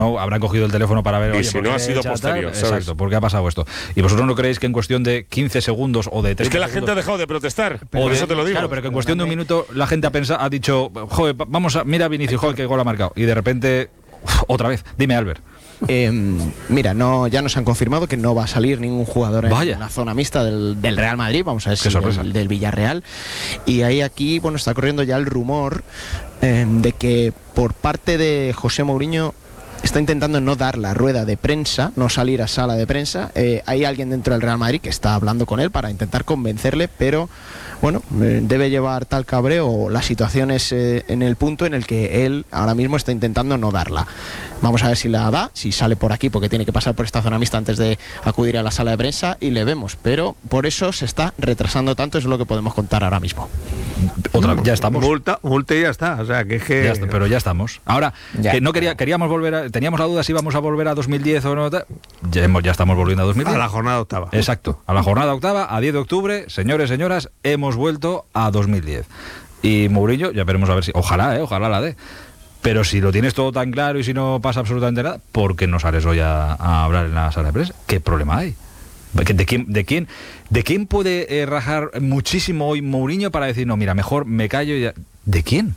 no habrán cogido el teléfono para ver. Y si no ha sido posterior, ¿sabes? Exacto, ¿por qué ha pasado esto? ¿Y vosotros no creéis que en cuestión de 15 segundos o de 30 Es que la segundos, gente ha dejado de protestar, por eso te lo digo. Claro, pero que en cuestión de un minuto la gente ha dicho, joder, mira Vinicius, joder, qué gol ha marcado. Y de repente, otra vez. Dime, Albert. Mira, ya nos han confirmado que no va a salir ningún jugador en la zona mixta del Real Madrid, vamos a ver si del Villarreal. Y aquí, bueno, está corriendo ya el rumor de que por parte de José Mourinho está intentando no dar la rueda de prensa, no salir a sala de prensa. Hay alguien dentro del Real Madrid que está hablando con él para intentar convencerle, pero bueno, debe llevar tal cabreo la situación es en el punto en el que él ahora mismo está intentando no darla. Vamos a ver si la da, si sale por aquí, porque tiene que pasar por esta zona mixta antes de acudir a la sala de prensa y le vemos, pero por eso se está retrasando tanto, es lo que podemos contar ahora mismo. Otra vez, ya estamos. Multa y ya está, o sea, que es que... Ya está, pero ya estamos. Ahora, que no queríamos volver teníamos la duda si íbamos a volver a 2010 o no, ya estamos volviendo a 2010. A la jornada octava. Exacto, a la jornada octava, a 10 de octubre, señores, señoras, hemos vuelto a 2010. Y Mourinho, ya veremos a ver si, ojalá la dé. Pero si lo tienes todo tan claro y si no pasa absolutamente nada, ¿por qué no sales hoy a hablar en la sala de prensa? ¿Qué problema hay? ¿De quién puede rajar muchísimo hoy Mourinho para decir, no, mira, mejor me callo y ya? ¿De quién?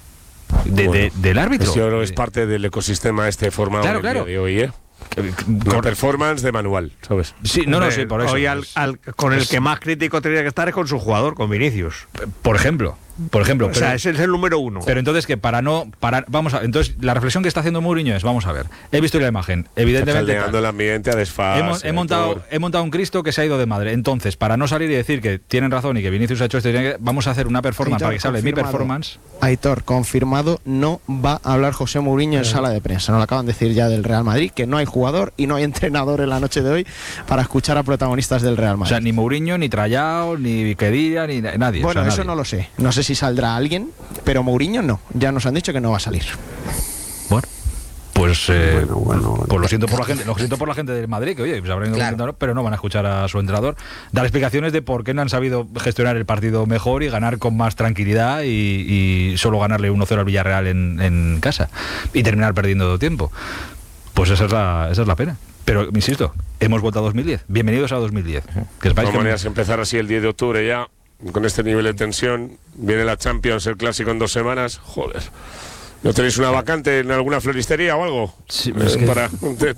¿Del árbitro? Yo creo que es parte del ecosistema formado en el día de hoy, Una performance de manual, ¿sabes? Sí, sí, por eso. Hoy con el que más crítico tendría que estar es con su jugador, con Vinicius. Por ejemplo. O sea, ese es el número uno. Pero entonces que entonces la reflexión que está haciendo Mourinho es, vamos a ver, he visto la imagen, evidentemente caldeando el ambiente a desfase. He montado un Cristo que se ha ido de madre. Entonces, para no salir y decir que tienen razón y que Vinicius ha hecho esto, vamos a hacer una performance para que se hable de mi performance. Aitor, confirmado, no va a hablar José Mourinho en sala de prensa. Nos lo acaban de decir ya del Real Madrid, que no hay jugador y no hay entrenador en la noche de hoy para escuchar a protagonistas del Real Madrid. O sea, ni Mourinho, ni Trayao, ni Kedira, ni nadie. Bueno, eso nadie. No lo sé. No sé si saldrá alguien, pero Mourinho no. Ya nos han dicho que no va a salir. Bueno, pues lo siento por la gente del Madrid, que oye, pues habrán ido claro, pero no van a escuchar a su entrenador dar explicaciones de por qué no han sabido gestionar el partido mejor y ganar con más tranquilidad y solo ganarle 1-0 al Villarreal en casa y terminar perdiendo tiempo. Pues esa es la pena. Pero, insisto, hemos vuelto a 2010. Bienvenidos a 2010. De todas maneras, empezar así el 10 de octubre ya, con este nivel de tensión, viene la Champions, el Clásico en 2 semanas, joder. ¿No tenéis una vacante en alguna floristería o algo? Sí, para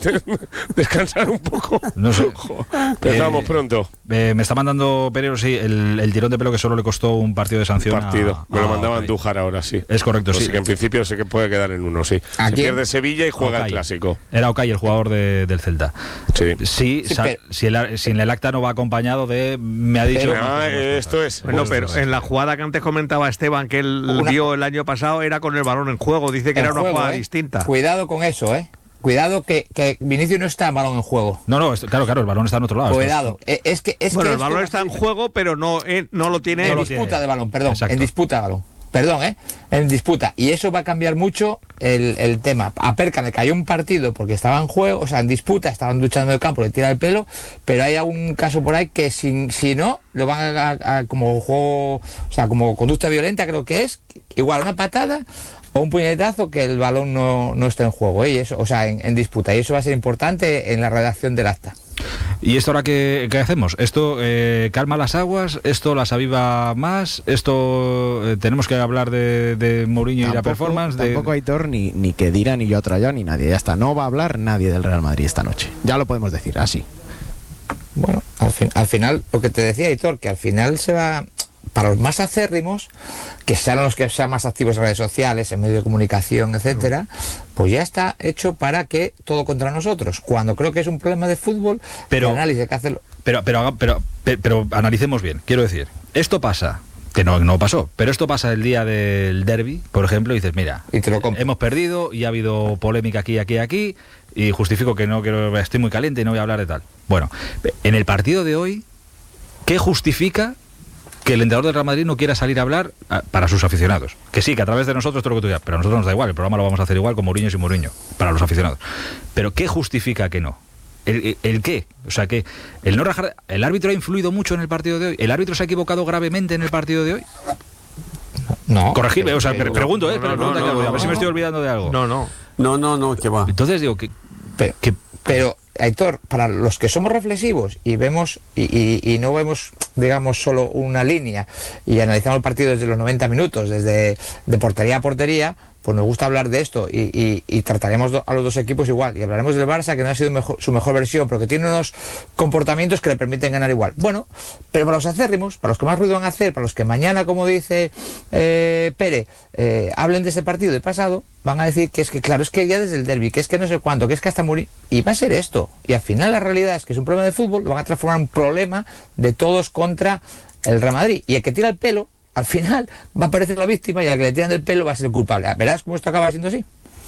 descansar un poco. No sé. Empezamos pronto. Me está mandando Pereiro, sí, el tirón de pelo que solo le costó un partido de sanción. Me lo mandaba Andújar ahora, sí. Es correcto, sí. Así que en principio sé que puede quedar en uno, sí. Se pierde Sevilla y juega el Clásico. Era Okay, el jugador del Celta. Sí. Si en el acta no va acompañado de... Me ha dicho... esto es... Bueno, pero en la jugada que antes comentaba Esteban, que él vio el año pasado, era con el balón en juego. Dice que era una jugada distinta. Cuidado con eso, Cuidado que Vinicius no está en balón en juego. No, claro, el balón está en otro lado. Cuidado. El balón está en juego, pero no lo tiene. En disputa de balón, perdón. Exacto. En disputa de balón. Perdón, en disputa. Y eso va a cambiar mucho el tema. A Perca le cayó un partido porque estaba en juego, o sea, en disputa, estaban luchando en el campo, le tira el pelo, pero hay algún caso por ahí que si no, lo van a como juego, o sea, como conducta violenta, creo que es, igual una patada o un puñetazo, que el balón no esté en juego, y eso, o sea, en disputa. Y eso va a ser importante en la redacción del acta. ¿Y esto ahora qué hacemos? ¿Esto calma las aguas? ¿Esto las aviva más? ¿Esto tenemos que hablar de Mourinho y la performance? Tampoco Aitor, ni Kedira, ni yo Trayao, ni nadie. Ya está, no va a hablar nadie del Real Madrid esta noche. Ya lo podemos decir, así. Bueno, al final, lo que te decía Aitor, que al final se va... Para los más acérrimos, que sean los que sean más activos en redes sociales, en medios de comunicación, etcétera, pues ya está hecho para que todo contra nosotros. Cuando creo que es un problema de fútbol, pero, el análisis que hace... Pero analicemos bien. Quiero decir, esto pasa, que no pasó, pero esto pasa el día del derbi, por ejemplo, y dices, mira, hemos perdido y ha habido polémica aquí, y justifico que estoy muy caliente y no voy a hablar de tal. Bueno, en el partido de hoy, ¿qué justifica que el entrenador del Real Madrid no quiera salir a hablar para sus aficionados? Que sí, que a través de nosotros todo lo que tú digas, pero a nosotros nos da igual, el programa lo vamos a hacer igual con Mourinho y sin Mourinho, para los aficionados. Pero ¿qué justifica que no? ¿El qué? O sea, que el árbitro ha influido mucho en el partido de hoy. ¿El árbitro se ha equivocado gravemente en el partido de hoy? No. Corregirme, o sea, pregunto, a ver si me estoy olvidando de algo. No, que va. Entonces digo que... Pero Aitor, para los que somos reflexivos y vemos y no vemos, digamos, solo una línea y analizamos el partido desde los 90 minutos, desde de portería a portería, pues nos gusta hablar de esto y trataremos a los dos equipos igual. Y hablaremos del Barça, que no ha sido su mejor versión, pero que tiene unos comportamientos que le permiten ganar igual. Bueno, pero para los acérrimos, para los que más ruido van a hacer, para los que mañana, como dice Pere, hablen de ese partido de pasado, van a decir que es que, claro, es que ya desde el derbi, que es que no sé cuánto, que es que hasta morir. Y va a ser esto. Y al final la realidad es que es un problema de fútbol, lo van a transformar en un problema de todos contra el Real Madrid. Y el que tira el pelo, al final va a aparecer la víctima y al que le tiran del pelo va a ser el culpable. ¿Verás cómo esto acaba siendo así?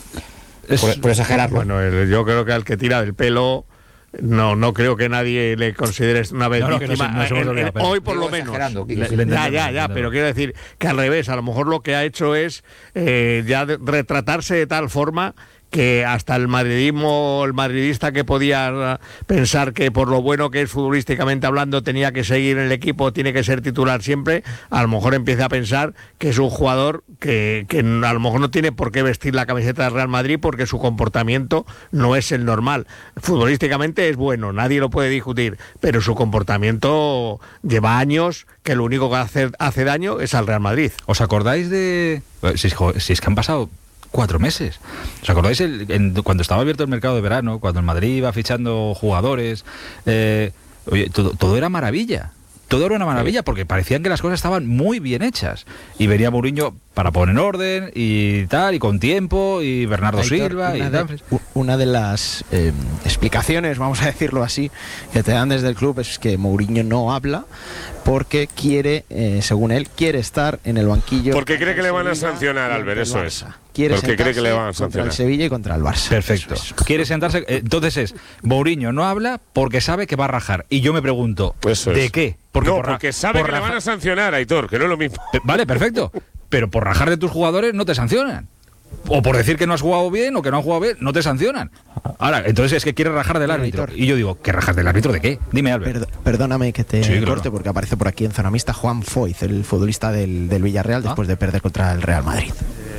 Por exagerarlo. Bueno, yo creo que al que tira del pelo no creo que nadie le considere una vez víctima. Hoy por lo menos. Ya, pero quiero decir que al revés, a lo mejor lo que ha hecho es ya retratarse de tal forma que hasta el madridista que podía pensar que por lo bueno que es futbolísticamente hablando tenía que seguir en el equipo, tiene que ser titular siempre, a lo mejor empieza a pensar que es un jugador que a lo mejor no tiene por qué vestir la camiseta del Real Madrid porque su comportamiento no es el normal. Futbolísticamente es bueno, nadie lo puede discutir, pero su comportamiento lleva años que lo único que hace daño es al Real Madrid. ¿Os acordáis de...? Si es que han pasado 4 meses. ¿Os acordáis cuando estaba abierto el mercado de verano, cuando el Madrid iba fichando jugadores? Oye, todo era maravilla. Todo era una maravilla porque parecían que las cosas estaban muy bien hechas. Y venía Mourinho para poner en orden y tal, y con tiempo, y Bernardo Silva y tal. Una de las explicaciones, vamos a decirlo así, que te dan desde el club es que Mourinho no habla porque quiere, según él, quiere estar en el banquillo. Porque cree que le van a sancionar, Albert, eso es. Porque cree que le van a sancionar contra el Sevilla y contra el Barça. Perfecto. Quiere sentarse. Entonces Mourinho no habla porque sabe que va a rajar. Y yo me pregunto, ¿de qué? Porque sabe que le van a sancionar, Aitor, que no es lo mismo. Vale, perfecto. Pero por rajar de tus jugadores no te sancionan. O por decir que no has jugado bien o que no has jugado bien, no te sancionan. Ahora, entonces es que quiere rajar del árbitro. Y yo digo, ¿qué rajar del árbitro de qué? Dime, Albert. Perdóname que te corte, porque aparece por aquí en Zona Mixta Juan Foyz, el futbolista del Villarreal, después de perder contra el Real Madrid.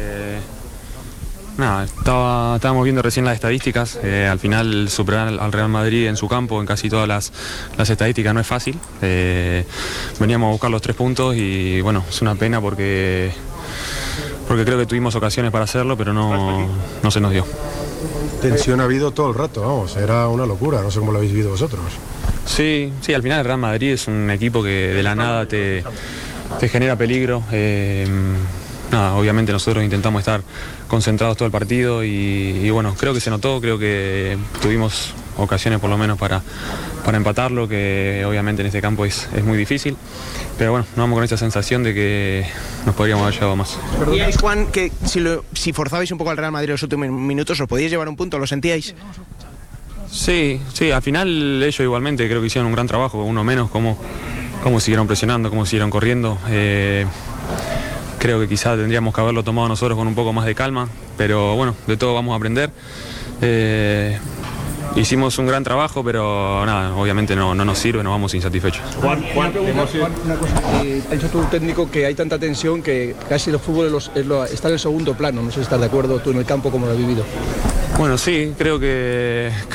Estábamos viendo recién las estadísticas. Al final superar al Real Madrid en su campo, en casi todas las estadísticas, no es fácil. Veníamos a buscar los 3 puntos y bueno, es una pena porque creo que tuvimos ocasiones para hacerlo, pero no se nos dio. Tensión ha habido todo el rato, vamos, era una locura, no sé cómo lo habéis vivido vosotros. Sí, al final el Real Madrid es un equipo que de la nada te genera peligro. Obviamente nosotros intentamos estar concentrados todo el partido y bueno, creo que se notó, creo que tuvimos ocasiones por lo menos para empatarlo, que obviamente en este campo es muy difícil, pero bueno, nos vamos con esa sensación de que nos podríamos haber llevado más. ¿Sentíais, Juan, que si forzabais un poco al Real Madrid en los últimos minutos os podíais llevar un punto? ¿Lo sentíais? Sí, al final ellos igualmente creo que hicieron un gran trabajo, uno menos, cómo siguieron presionando, cómo siguieron corriendo. Creo que quizás tendríamos que haberlo tomado nosotros con un poco más de calma, pero bueno, de todo vamos a aprender. Hicimos un gran trabajo, pero nada, obviamente no nos sirve, nos vamos insatisfechos. Juan, una cosa, ha dicho tu técnico que hay tanta tensión que casi el fútbol está en el segundo plano, no sé si estás de acuerdo tú en el campo, cómo lo has vivido. Bueno, sí, creo que